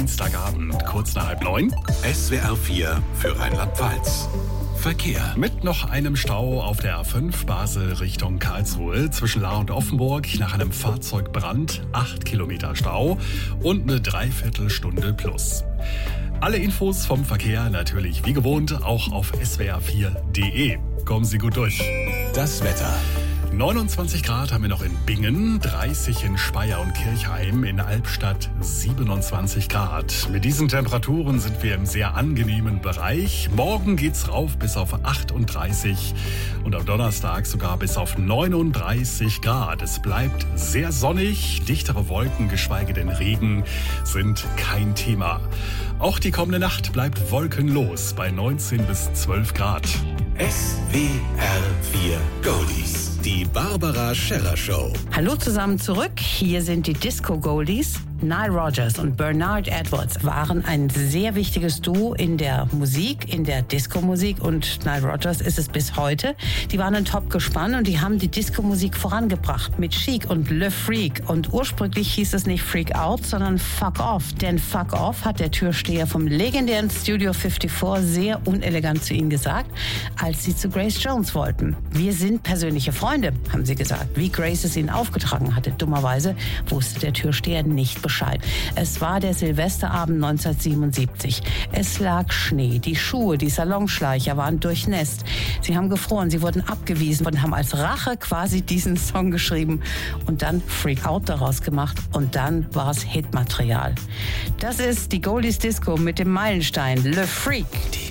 Dienstagabend, kurz nach 8:30. SWR 4 für Rheinland-Pfalz. Verkehr. Mit noch einem Stau auf der A5 Basel Richtung Karlsruhe zwischen Lahr und Offenburg nach einem Fahrzeugbrand. 8 Kilometer Stau und eine Dreiviertelstunde plus. Alle Infos vom Verkehr natürlich wie gewohnt auch auf swr4.de. Kommen Sie gut durch. Das Wetter. 29 Grad haben wir noch in Bingen, 30 in Speyer und Kirchheim, in Albstadt 27 Grad. Mit diesen Temperaturen sind wir im sehr angenehmen Bereich. Morgen geht's rauf bis auf 38 und am Donnerstag sogar bis auf 39 Grad. Es bleibt sehr sonnig, dichtere Wolken, geschweige denn Regen, sind kein Thema. Auch die kommende Nacht bleibt wolkenlos bei 19 bis 12 Grad. SWR 4 Goldies. Die Barbara Scherrer Show. Hallo zusammen zurück. Hier sind die Disco Goldies. Nile Rodgers und Bernard Edwards waren ein sehr wichtiges Duo in der Musik, in der Disco-Musik, und Nile Rodgers ist es bis heute. Die waren ein Top-Gespann und die haben die Disco-Musik vorangebracht mit Chic und Le Freak. Und ursprünglich hieß es nicht Freak Out, sondern Fuck Off. Denn Fuck Off hat der Türsteher vom legendären Studio 54 sehr unelegant zu ihnen gesagt, als sie zu Grace Jones wollten. Wir sind persönliche Freunde, haben sie gesagt. Wie Grace es ihnen aufgetragen hatte. Dummerweise wusste der Türsteher nicht Bescheid. Es war der Silvesterabend 1977. Es lag Schnee, die Schuhe, die Salonschleicher waren durchnässt. Sie haben gefroren, sie wurden abgewiesen und haben als Rache quasi diesen Song geschrieben und dann Freak Out daraus gemacht und dann war es Hitmaterial. Das ist die Goldies Disco mit dem Meilenstein Le Freak. Die